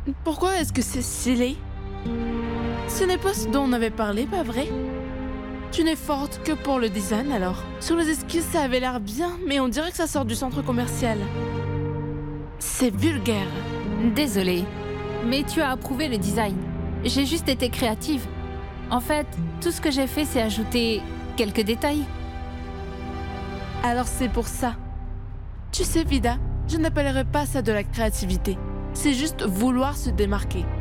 Pourquoi est-ce que c'est stylé? Ce n'est pas ce dont on avait parlé, pas vrai? Tu n'es forte que pour le design alors. Sur les esquisses, ça avait l'air bien, mais on dirait que ça sort du centre commercial. C'est vulgaire. Désolée, mais tu as approuvé le design. J'ai juste été créative. En fait, tout ce que j'ai fait, c'est ajouter quelques détails. Alors c'est pour ça. Tu sais, Vida, je n'appellerais pas ça de la créativité. C'est juste vouloir se démarquer.